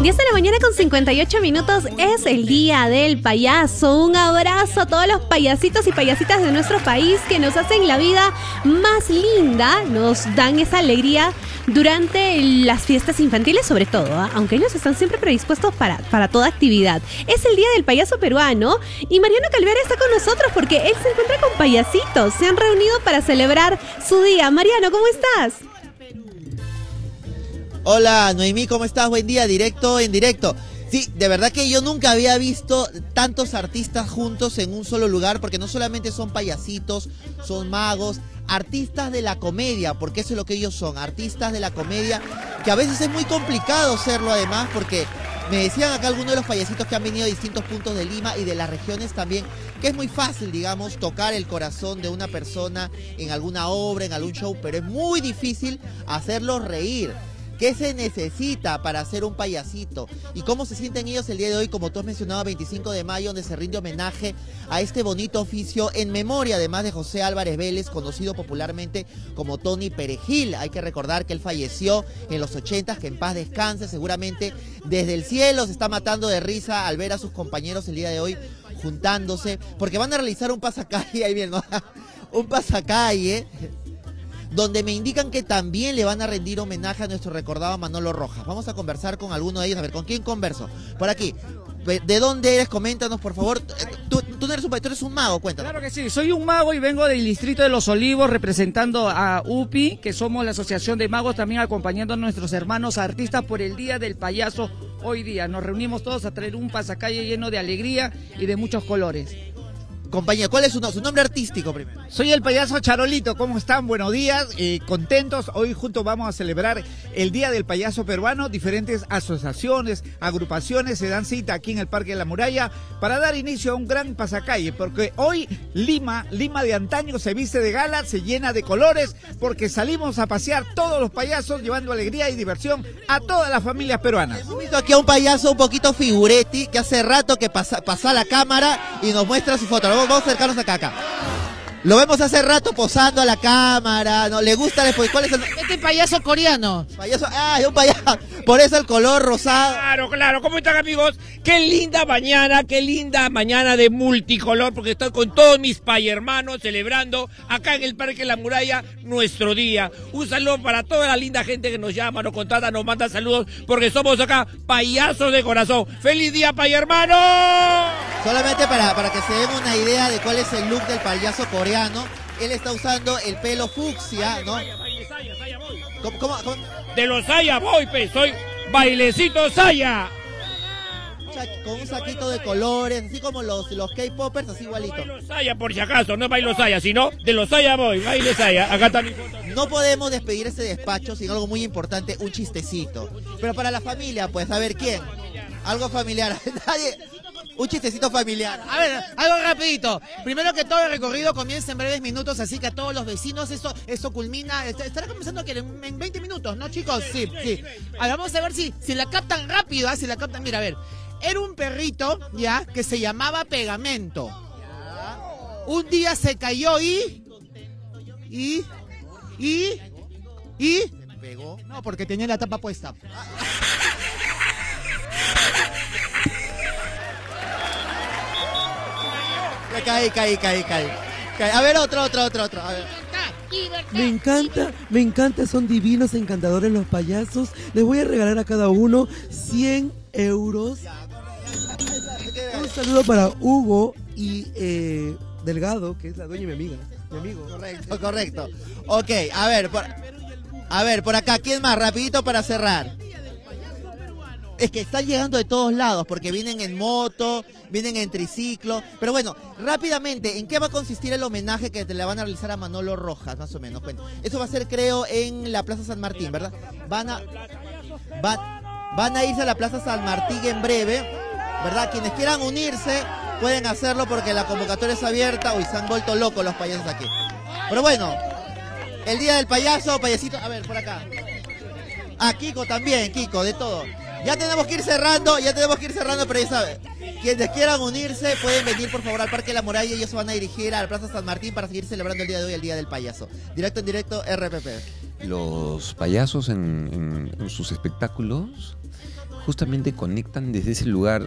10 de la mañana con 58 minutos es el día del payaso. Un abrazo a todos los payasitos y payasitas de nuestro país que nos hacen la vida más linda, nos dan esa alegría durante las fiestas infantiles sobre todo, aunque ellos están siempre predispuestos para toda actividad. Es el día del payaso peruano y Mariano Calviar está con nosotros porque él se encuentra con payasitos. Se han reunido para celebrar su día. Mariano, ¿cómo estás? Hola, Noemí, ¿cómo estás? Buen día, directo en directo. Sí, de verdad que yo nunca había visto tantos artistas juntos en un solo lugar, porque no solamente son payasitos, son magos, artistas de la comedia, porque eso es lo que ellos son, artistas de la comedia, que a veces es muy complicado serlo además, porque me decían acá algunos de los payasitos que han venido de distintos puntos de Lima y de las regiones también, que es muy fácil, digamos, tocar el corazón de una persona en alguna obra, en algún show, pero es muy difícil hacerlos reír. ¿Qué se necesita para hacer un payasito? ¿Y cómo se sienten ellos el día de hoy, como tú has mencionado, 25 de mayo, donde se rinde homenaje a este bonito oficio en memoria, además de José Álvarez Vélez, conocido popularmente como Tony Perejil? Hay que recordar que él falleció en los 80, que en paz descanse, seguramente desde el cielo se está matando de risa al ver a sus compañeros el día de hoy juntándose, porque van a realizar un pasacalle, ahí bien, ¿no? Un pasacalle, donde me indican que también le van a rendir homenaje a nuestro recordado Manolo Rojas. Vamos a conversar con alguno de ellos, a ver, ¿con quién converso? Por aquí. ¿De dónde eres? Coméntanos, por favor. Tú eres un mago, cuéntanos. Claro que sí, soy un mago y vengo del distrito de Los Olivos representando a UPI, que somos la Asociación de Magos, también acompañando a nuestros hermanos artistas por el Día del Payaso hoy día. Nos reunimos todos a traer un pasacalle lleno de alegría y de muchos colores. Compañía, ¿cuál es su nombre artístico primero? Soy el payaso Charolito, ¿cómo están? Buenos días, contentos. Hoy juntos vamos a celebrar el Día del Payaso Peruano. Diferentes asociaciones, agrupaciones se dan cita aquí en el Parque de la Muralla para dar inicio a un gran pasacalle, porque hoy Lima de antaño se viste de gala, se llena de colores, porque salimos a pasear todos los payasos llevando alegría y diversión a todas las familias peruanas. Hemos visto aquí a un payaso un poquito figuretti, que hace rato que pasó a la cámara y nos muestra su foto. Vamos a acercarnos acá. Lo vemos hace rato posando a la cámara, ¿no? ¿Le gusta después? ¿Cuál es el...? Este payaso coreano. Payaso, es un payaso. Por eso el color rosado. Claro. ¿Cómo están, amigos? Qué linda mañana de multicolor, porque estoy con todos mis payhermanos celebrando acá en el Parque de la Muralla nuestro día. Un saludo para toda la linda gente que nos llama, nos contrata, nos manda saludos, porque somos acá payasos de corazón. ¡Feliz día, payhermano! Solamente para que se den una idea de cuál es el look del payaso coreano, él está usando el pelo fucsia, ¿no? ¿Cómo? De los Saya Boy, soy bailecito Saya. Con un saquito de colores, así como los K-popers, así igualito. Bailo Saya, por si acaso, no bailo Saya, sino de los Saya Boy, baile Saya. Acá está mi foto. No podemos despedir este despacho sin algo muy importante, un chistecito. Pero para la familia, pues, a ver, ¿quién? Algo familiar. Nadie... Un chistecito familiar. A ver, algo rapidito. Primero que todo, el recorrido comienza en breves minutos, así que a todos los vecinos eso culmina. Estará comenzando que en 20 minutos, ¿no, chicos? Sí. Ahora vamos a ver si la captan rápido, si la captan. Mira, a ver. Era un perrito, ya, que se llamaba Pegamento. Un día se cayó y ¿Pegó? no, porque tenía la tapa puesta. Caí. A ver, otro. A ver. Me encanta, son divinos, encantadores los payasos. Les voy a regalar a cada uno 100 euros. Un saludo para Hugo y Delgado, que es la dueña y mi amigo. Correcto. Ok, a ver, por acá, ¿quién más? Rapidito para cerrar. Es que están llegando de todos lados, porque vienen en moto, vienen en triciclo. Pero bueno, rápidamente, ¿en qué va a consistir el homenaje que le van a realizar a Manolo Rojas, más o menos? Bueno, eso va a ser, creo, en la Plaza San Martín, ¿verdad? Van a irse a la Plaza San Martín en breve, ¿verdad? Quienes quieran unirse pueden hacerlo porque la convocatoria es abierta. Uy, se han vuelto locos los payasos aquí. Pero bueno, el día del payaso, payasito, a ver, por acá. Kiko también, de todo. Ya tenemos que ir cerrando, pero ya saben, quienes quieran unirse pueden venir por favor al Parque de la Muralla y ellos se van a dirigir a la Plaza San Martín para seguir celebrando el día de hoy, el Día del Payaso. Directo en directo, RPP. Los payasos en sus espectáculos justamente conectan desde ese lugar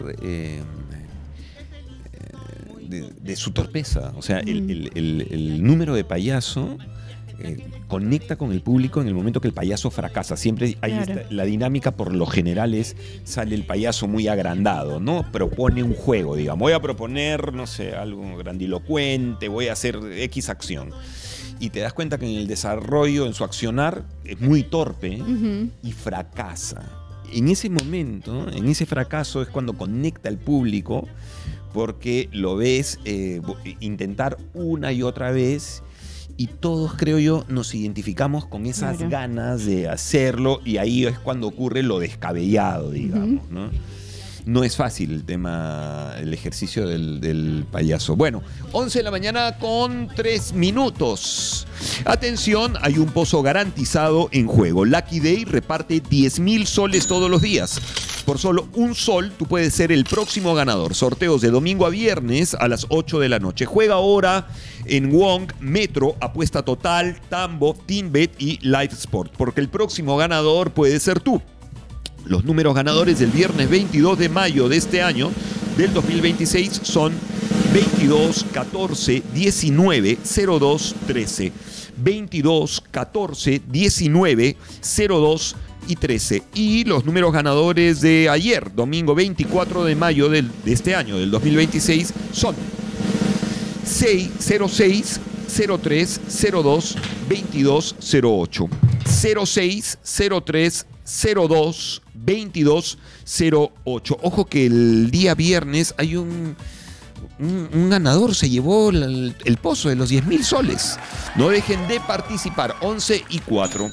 de su torpeza. O sea, el número de payaso conecta con el público en el momento que el payaso fracasa. Siempre hay la dinámica, por lo general, sale el payaso muy agrandado, ¿no? Propone un juego, digamos. Voy a proponer, no sé, algo grandilocuente, voy a hacer X acción. Y te das cuenta que en el desarrollo, en su accionar, es muy torpe y fracasa. En ese momento, en ese fracaso, es cuando conecta al público, porque lo ves intentar una y otra vez, y todos, creo yo, nos identificamos con esas ganas de hacerlo, y ahí es cuando ocurre lo descabellado, digamos, ¿no? No es fácil el ejercicio del payaso. Bueno, 11 de la mañana con 3 minutos. Atención, hay un pozo garantizado en juego. Lucky Day reparte 10.000 soles todos los días. Por solo un sol, tú puedes ser el próximo ganador. Sorteos de domingo a viernes a las 8 de la noche. Juega ahora en Wong, Metro, Apuesta Total, Tambo, TeamBet y Live Sport, porque el próximo ganador puede ser tú. Los números ganadores del viernes 22 de mayo de este año, del 2026, son 22, 14, 19, 02, 13. 22, 14, 19, 02 y 13. Y los números ganadores de ayer, domingo 24 de mayo de este año, del 2026, son 6, 06, 03, 02, 22, 08. 06, 03, 02, 22, 08. Ojo que el día viernes hay un ganador, se llevó el pozo de los 10.000 soles. No dejen de participar. 11 y 4.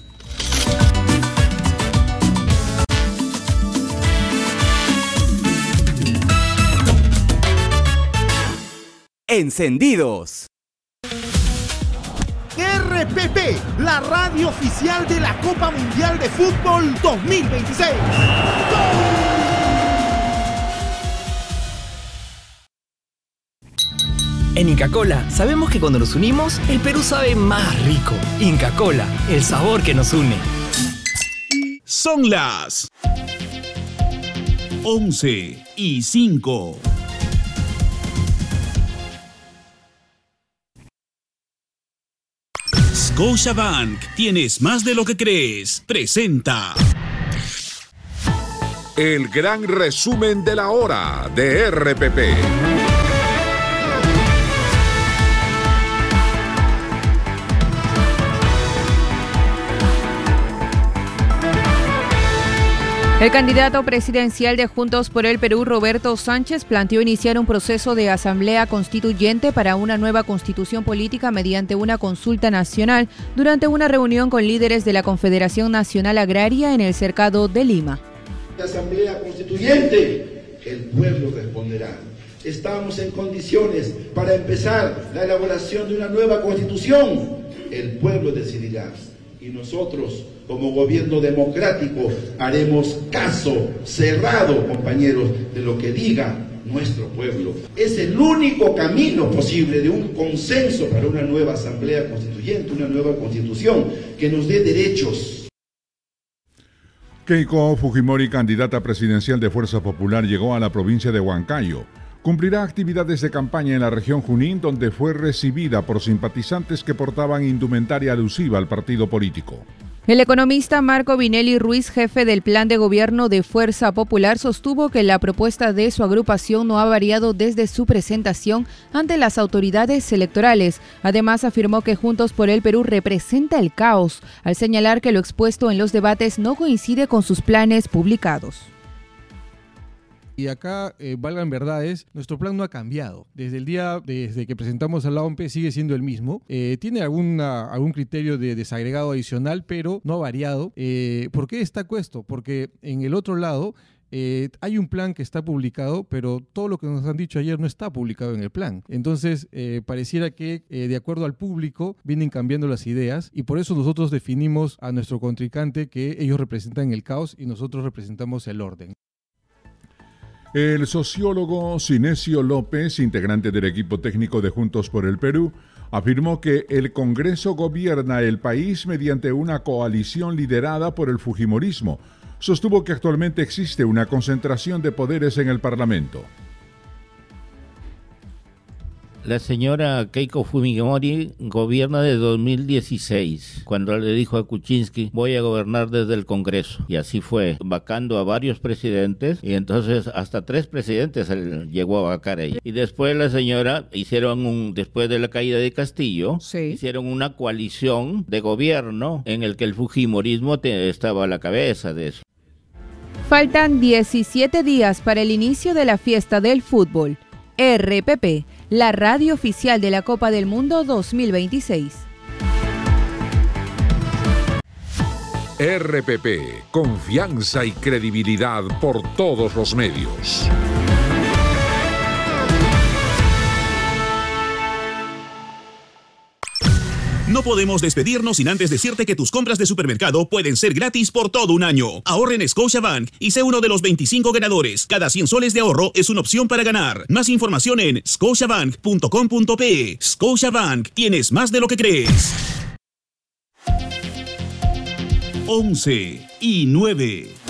Encendidos. RPP, la radio oficial de la Copa Mundial de Fútbol 2026. En Inca Kola sabemos que cuando nos unimos, el Perú sabe más rico. Inca Kola, el sabor que nos une. Son las 11 y 5. Scotiabank, tienes más de lo que crees. Presenta el gran resumen de la hora de RPP. El candidato presidencial de Juntos por el Perú, Roberto Sánchez, planteó iniciar un proceso de asamblea constituyente para una nueva constitución política mediante una consulta nacional durante una reunión con líderes de la Confederación Nacional Agraria en el Cercado de Lima. La asamblea constituyente, el pueblo responderá. Estamos en condiciones para empezar la elaboración de una nueva constitución. El pueblo decidirá. Y nosotros, como gobierno democrático, haremos caso cerrado, compañeros, de lo que diga nuestro pueblo. Es el único camino posible de un consenso para una nueva asamblea constituyente, una nueva constitución que nos dé derechos. Keiko Fujimori, candidata presidencial de Fuerza Popular, llegó a la provincia de Huancayo. Cumplirá actividades de campaña en la región Junín, donde fue recibida por simpatizantes que portaban indumentaria alusiva al partido político. El economista Marco Vinelli Ruiz, jefe del plan de gobierno de Fuerza Popular, sostuvo que la propuesta de su agrupación no ha variado desde su presentación ante las autoridades electorales. Además, afirmó que Juntos por el Perú representa el caos, al señalar que lo expuesto en los debates no coincide con sus planes publicados. Y acá, valgan verdades, nuestro plan no ha cambiado. Desde que presentamos a la OMP sigue siendo el mismo. Tiene algún criterio de desagregado adicional, pero no ha variado. ¿Por qué destaco esto? Porque en el otro lado hay un plan que está publicado, pero todo lo que nos han dicho ayer no está publicado en el plan. Entonces, pareciera que de acuerdo al público vienen cambiando las ideas, y por eso nosotros definimos a nuestro contrincante que ellos representan el caos y nosotros representamos el orden. El sociólogo Sinesio López, integrante del equipo técnico de Juntos por el Perú, afirmó que el Congreso gobierna el país mediante una coalición liderada por el fujimorismo. sostuvo que actualmente existe una concentración de poderes en el Parlamento. La señora Keiko Fujimori gobierna desde 2016, cuando le dijo a Kuczynski, voy a gobernar desde el Congreso. Y así fue, vacando a varios presidentes, y entonces hasta 3 presidentes llegó a vacar ella. Y después la señora después de la caída de Castillo, hicieron una coalición de gobierno en el que el fujimorismo estaba a la cabeza de eso. Faltan 17 días para el inicio de la fiesta del fútbol. RPP, la radio oficial de la Copa del Mundo 2026. RPP, confianza y credibilidad por todos los medios. No podemos despedirnos sin antes decirte que tus compras de supermercado pueden ser gratis por todo un año. Ahorra en Scotiabank y sé uno de los 25 ganadores. Cada 100 soles de ahorro es una opción para ganar. Más información en scotiabank.com.pe. Scotiabank, tienes más de lo que crees. 11:09